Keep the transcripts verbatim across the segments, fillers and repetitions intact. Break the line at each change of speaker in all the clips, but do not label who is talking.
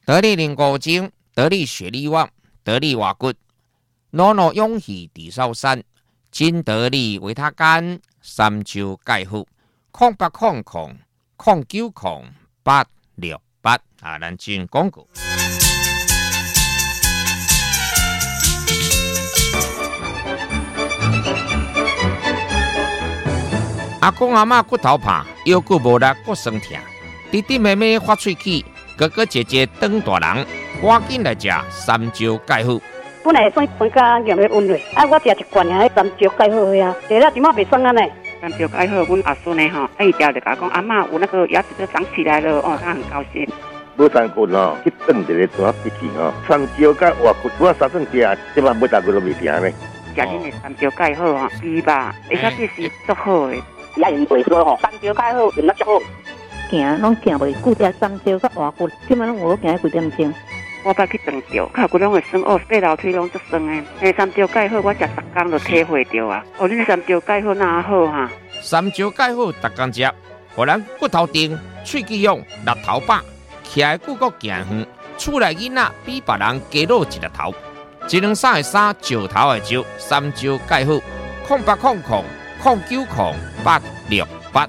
得力灵骨精，得力血力旺，得力瓦骨，脑脑勇气地少山，金得力维他干，三周钙腹，空八空空，空九空八六八啊！咱进广告。阿公阿嬷骨头怕，腰骨无力，骨酸痛，弟弟妹妹发喙齿，哥哥姐姐长大人，赶紧来食三招钙腹。
本来算酸甲咸的温热，啊，我食一罐遐三招钙腹呀，食了即马袂酸安尼。
三招钙腹，阮阿孙呢吼，伊条就甲讲阿嬷有那个牙齿都长起来了哦，他很高兴。
无三棍吼，去炖一个大笔去吼，三招甲活骨，我三顿食，即马每大棍都袂停呢。
食恁的三招钙腹吼，猪吧，而且这是足好的。
也用袂说吼，三招钙腹用得足好。
行拢行袂久，食三招甲活骨，即马拢有行几点钟。
我捌去长照，脚骨拢会酸，哦，爬楼梯拢足酸诶。诶，三招钙腹我食十工就体会到啊。哦，恁三招钙腹哪好哈？
三招钙腹逐工食，互咱骨头硬、喙齿勇、力头饱，徛诶骨骼行远，厝内囡仔比别人加老一粒头。一两三个三，石头的石，三招钙腹，空八空空，空九空八六八。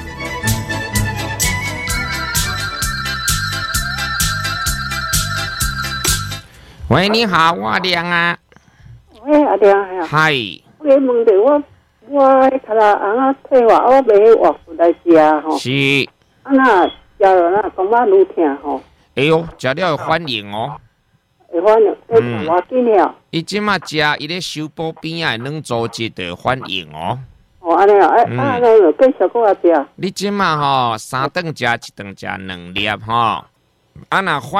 喂，你好，我亮啊。
喂，阿亮呀。
嗨。
我问着我，我迄头仔红仔退化，我买迄活骨来食吼。
是。
啊那食了那讲嘛愈疼吼。
哎呦，食了会反应哦。
会反应，嗯，偌紧了。
伊即马食伊咧修补边仔软组织就会反应哦。
哦，安尼啊，啊，安尼就继续搁来食。
你即马吼三顿食一顿食两粒吼，啊那反